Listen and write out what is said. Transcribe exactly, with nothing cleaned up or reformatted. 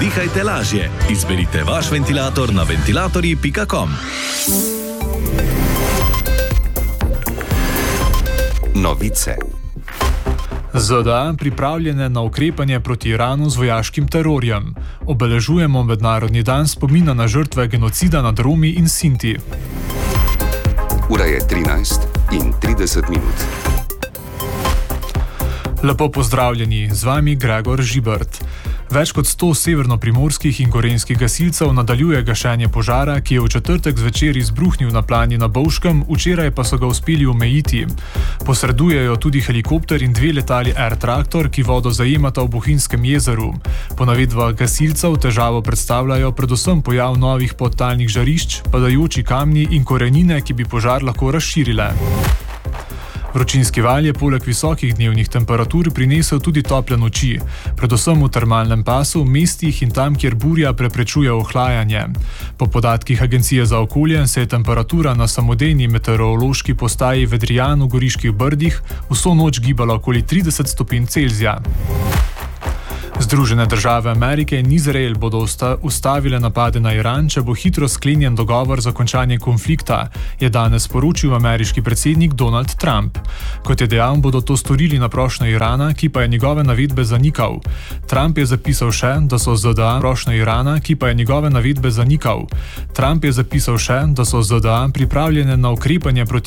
Dihajte lažje. Izberite vaš ventilator na ventilatorji pika com. Novice. Z D A pripravljene na ukrepanje proti Iranu z vojaškim terorjem. Obeležujemo Mednarodni dan spomina na žrtve genocida nad Romi in Sinti. Ura je trinajst in trideset minut. Lepo pozdravljeni, z vami Gregor Žibert. Več kot sto severnoprimorskih in gorenjskih gasilcev nadaljuje gašenje požara, ki je v četrtek zvečer izbruhnil na plani na Bovškem, včeraj pa so ga uspeli omejiti. Posredujejo tudi helikopter in dve letali Air Traktor, ki vodo zajemata v Bohinjskem jezeru. Po navedbah gasilcev težavo predstavljajo predvsem pojav novih podtalnih žarišč, padajoči kamni in korenine, ki bi požar lahko razširile. Vročinski val je poleg visokih dnevnih temperatur prinesel tudi tople noči, predvsem v termalnem pasu, mestih in tam, kjer burja preprečuje ohlajanje. Po podatkih Agencije za okolje se je temperatura na samodejni meteorološki postaji Vedrijan v Goriških brdih vso noč gibala okoli trideset stopinj Celzija. Združene države Amerike in Izrael bodo usta- ustavile napade na Iran, če bo hitro sklenjen dogovor za končanje konflikta, je danes sporočil ameriški predsednik Donald Trump. Kot je dejal, bodo to storili na prošnjo Irana, ki pa je njegove navedbe zanikal. Trump je zapisal še, da so Z D A prošnjo Irana, ki pa je njegove navedbe zanikal. Trump je zapisal še, da so Z D A pripravljene na ukrepanje proti